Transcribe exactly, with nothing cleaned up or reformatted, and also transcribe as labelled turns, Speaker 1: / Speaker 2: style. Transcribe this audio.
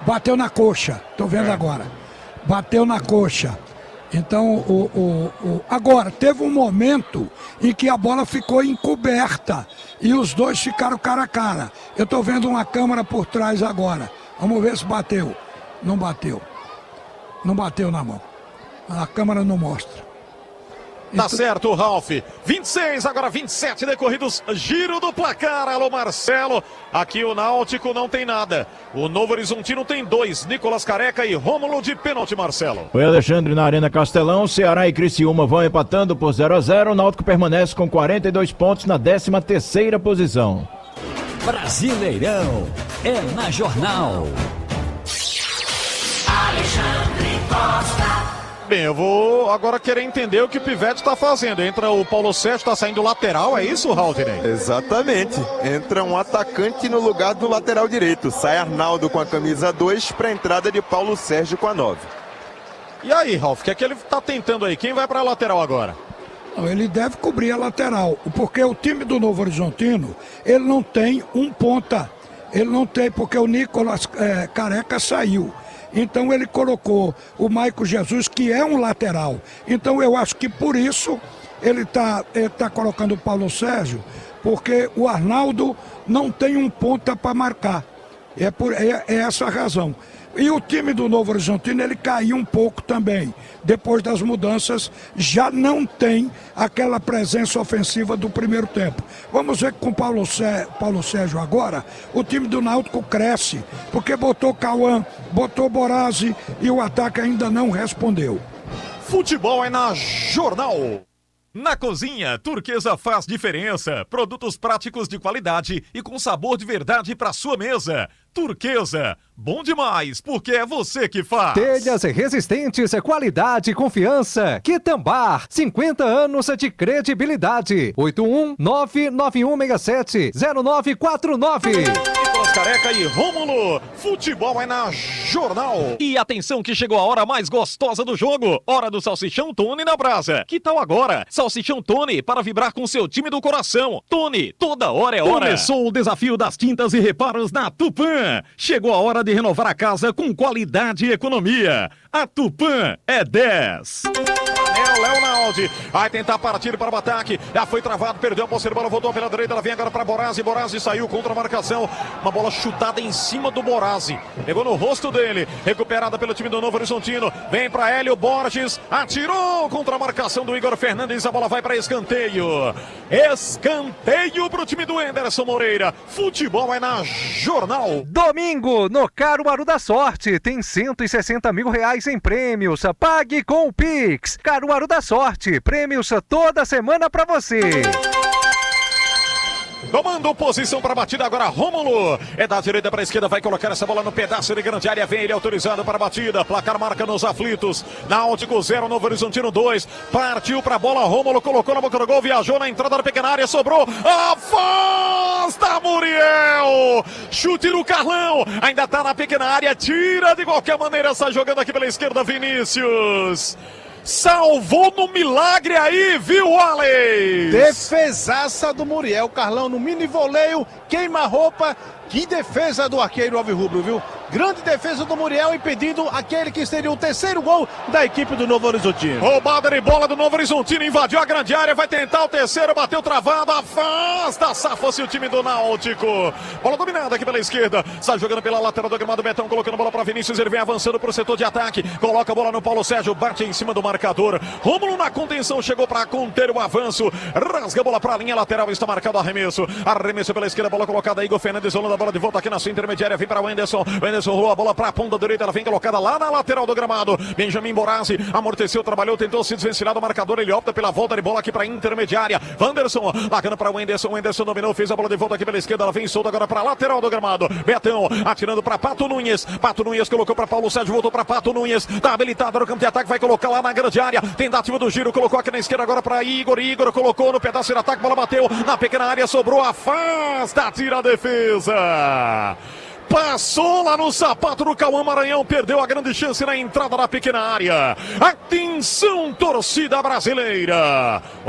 Speaker 1: bateu na coxa, tô vendo
Speaker 2: É.
Speaker 1: agora. Bateu na coxa. Então, o, o, o... agora, teve um momento em que a bola ficou encoberta e os dois ficaram cara a cara. Eu tô vendo uma câmera por trás agora. Vamos ver se bateu. Não bateu. Não bateu na mão. A câmera não mostra.
Speaker 2: Tá certo, Ralf. vinte e seis, agora vinte e sete decorridos. Giro do placar. Alô, Marcelo. Aqui o Náutico não tem nada. O Novo Horizontino tem dois. Nicolas Careca e Rômulo de pênalti, Marcelo.
Speaker 3: Oi, Alexandre, na Arena Castelão. Ceará e Criciúma vão empatando por zero a zero. O Náutico permanece com quarenta e dois pontos na décima terceira posição.
Speaker 4: Brasileirão é na Jornal.
Speaker 5: Alexandre Costa.
Speaker 2: Bem, eu vou agora querer entender o que o Pivete está fazendo. Entra o Paulo Sérgio, está saindo lateral, é isso, Raultinei?
Speaker 6: Exatamente. Entra um atacante no lugar do lateral direito. Sai Arnaldo com a camisa dois para a entrada de Paulo Sérgio com a nove.
Speaker 2: E aí, Ralf, o que é que ele está tentando aí? Quem vai para a lateral agora?
Speaker 1: Ele deve cobrir a lateral, porque o time do Novo Horizontino, ele não tem um ponta. Ele não tem, porque o Nicolas é, Careca saiu. Então ele colocou o Maico Jesus, que é um lateral. Então eu acho que por isso ele está ele tá colocando o Paulo Sérgio, porque o Arnaldo não tem um ponta para marcar. É, por, é, é essa a razão. E o time do Novo Horizontino, ele caiu um pouco também. Depois das mudanças, já não tem aquela presença ofensiva do primeiro tempo. Vamos ver que com o Paulo, Sé, Paulo Sérgio agora, o time do Náutico cresce, porque botou Cauã, botou Borazzi e o ataque ainda não respondeu.
Speaker 2: Futebol é na Jornal. Na cozinha, Turquesa faz diferença. Produtos práticos de qualidade e com sabor de verdade para sua mesa. Turquesa, bom demais, porque é você que faz.
Speaker 7: Telhas resistentes, qualidade e confiança. Quitambar, cinquenta anos de credibilidade. oito um nove nove um seis sete zero nove quatro nove.
Speaker 2: Nicolas Careca e Rômulo. Futebol é na Jornal.
Speaker 8: E atenção que chegou a hora mais gostosa do jogo. Hora do Salsichão Tony na brasa. Que tal agora? Salsichão Tony para vibrar com seu time do coração. Tony, toda hora é hora.
Speaker 4: Começou o desafio das tintas e reparos na Tupã. Chegou a hora de renovar a casa com qualidade e economia. A Tupã é dez.
Speaker 2: É o Léo Naldi, vai tentar partir para o ataque, já foi travado, perdeu a posse de bola, voltou pela direita, ela vem agora para Borazzi, Borazzi saiu contra a marcação, uma bola chutada em cima do Borazzi, pegou no rosto dele, recuperada pelo time do Novo Horizontino, vem para Hélio Borges, atirou contra a marcação do Igor Fernandes, a bola vai para escanteio, escanteio para o time do Anderson Moreira, futebol é na Jornal.
Speaker 7: Domingo, no Caruaru da Sorte, tem cento e sessenta mil reais em prêmios, pague com o Pix. Caruaru da Sorte, prêmios toda semana pra você.
Speaker 2: Tomando posição para a batida agora, Rômulo. É da direita para a esquerda, vai colocar essa bola no pedaço de grande área. Vem ele autorizado para a batida. Placar marca nos aflitos. Náutico zero, Novo Horizontino dois. Partiu para a bola, Rômulo colocou na boca do gol, viajou na entrada da pequena área, sobrou. Afasta Muriel. Chute do Carlão. Ainda está na pequena área, tira de qualquer maneira, sai jogando aqui pela esquerda, Vinícius. Salvou no milagre aí, viu, Alex?
Speaker 9: Defesaça do Muriel, Carlão no mini voleio, queima a roupa. Que defesa do arqueiro alvirrubro, viu? Grande defesa do Muriel, impedindo aquele que seria o terceiro gol da equipe do Novo Horizontino.
Speaker 2: Roubada de bola do Novo Horizontino, invadiu a grande área, vai tentar o terceiro, bateu travado, afasta, safa-se o time do Náutico. Bola dominada aqui pela esquerda, sai jogando pela lateral do gramado, Betão colocando bola para Vinícius, ele vem avançando para o setor de ataque, coloca a bola no Paulo Sérgio, bate em cima do marcador. Rômulo na contenção, chegou para conter o avanço, rasga a bola para a linha lateral, está marcado arremesso, arremesso pela esquerda, bola colocada, Igor Fernandes, rolando a bola de volta aqui na sua intermediária, vem para o Anderson, o Anderson rolou a bola para a ponta direita, ela vem colocada lá na lateral do gramado, Benjamin Borazzi, amorteceu, trabalhou, tentou se desvencilhar do marcador, ele opta pela volta de bola aqui para a intermediária, Wanderson, largando para o Anderson, o Anderson dominou, fez a bola de volta aqui pela esquerda, ela vem solta agora para a lateral do gramado, Betão, atirando para Pato Nunes, Pato Nunes colocou para Paulo Sérgio, voltou para Pato Nunes, tá habilitado no campo de ataque, vai colocar lá na grande área, tentativa do giro, colocou aqui na esquerda agora para Igor, Igor colocou no pedaço de ataque, bola bateu na pequena área, sobrou, afasta, tira a defesa. Passou lá no sapato do Cauã Maranhão, perdeu a grande chance na entrada da pequena área. Atenção, torcida brasileira!